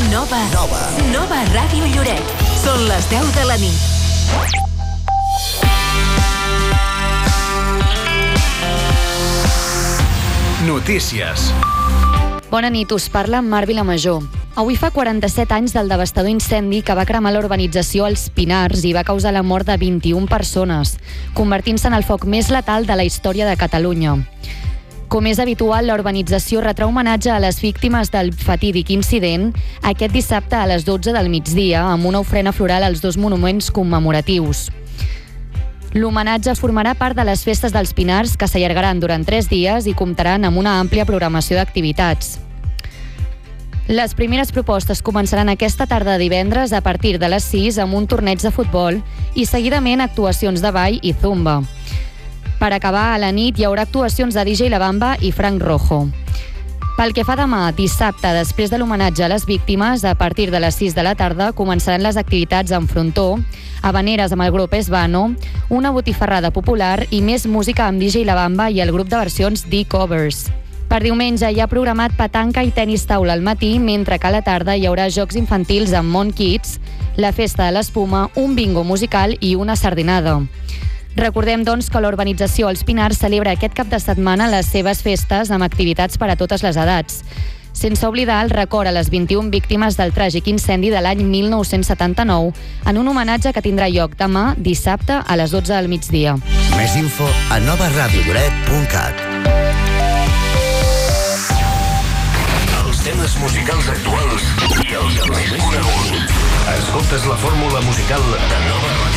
Nova Ràdio Lloret. Són les 10 de la nit. Notícies. Bona nit, us parla Mar Vilamajor. Avui fa 47 anys del devastador incendi que va cremar la urbanització Els Pinars i va causar la mort de 21 persones, convertint-se en el foc més letal de la història de Catalunya. Com és habitual, la urbanització retrà homenatge a les víctimes del fatídic incident aquest dissabte a les 12 del migdia amb una ofrena floral als dos monuments commemoratius. L'homenatge formarà part de les festes dels Pinars que s'allargaran durant 3 dies i comptaran amb una àmplia programació d'activitats. Les primeres propostes començaran aquesta tarda de divendres a partir de les 6 amb un torneig de futbol i seguidament actuacions de ball i zumba. Per acabar, a la nit hi haurà actuacions de DJ La Bamba i Frank Rojo. Pel que fa demà, dissabte, després de l'homenatge a les víctimes, a partir de les 6 de la tarda començaran les activitats en frontó, habaneres amb el grup Esbano, una botifarrada popular i més música amb DJ La Bamba i el grup de versions D-Covers. Per diumenge hi ha programat petanca i tenis taula al matí, mentre que a la tarda hi haurà jocs infantils amb Mont Kids, la festa de l'espuma, un bingo musical i una sardinada. Recordem, doncs, que l'urbanització Els Pinars celebra aquest cap de setmana les seves festes amb activitats per a totes les edats. Sense oblidar el record a les 21 víctimes del tràgic incendi de l'any 1979 en un homenatge que tindrà lloc demà, dissabte, a les 12 del migdia. Més info a novaradiolloret.cat. Els temes musicals actuals i els més coneguts. Escoltes la fórmula musical de Nova Ràdio.